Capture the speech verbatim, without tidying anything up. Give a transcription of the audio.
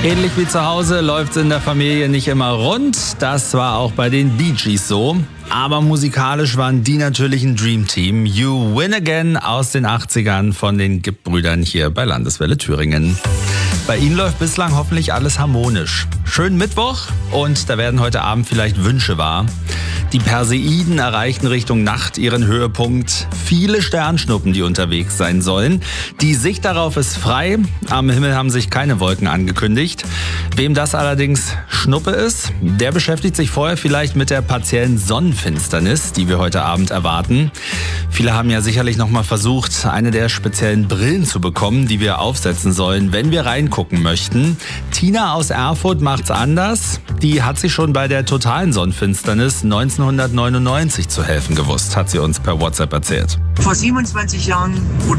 Ähnlich wie zu Hause läuft es in der Familie nicht immer rund. Das war auch bei den Bee Gees so. Aber musikalisch waren die natürlich ein Dreamteam. You Win Again aus den achtzigern von den Gibb-Brüdern hier bei Landeswelle Thüringen. Bei ihnen läuft bislang hoffentlich alles harmonisch. Schönen Mittwoch und da werden heute Abend vielleicht Wünsche wahr. Die Perseiden erreichen Richtung Nacht ihren Höhepunkt. Viele Sternschnuppen, die unterwegs sein sollen. Die Sicht darauf ist frei. Am Himmel haben sich keine Wolken angekündigt. Wem das allerdings Schnuppe ist, der beschäftigt sich vorher vielleicht mit der partiellen Sonnenfinsternis, die wir heute Abend erwarten. Viele haben ja sicherlich noch mal versucht, eine der speziellen Brillen zu bekommen, die wir aufsetzen sollen, wenn wir reingucken möchten. Tina aus Erfurt macht's anders. Die hat sich schon bei der totalen Sonnenfinsternis neunzehnhundertneunundneunzig zu helfen gewusst, hat sie uns per WhatsApp erzählt. Vor siebenundzwanzig Jahren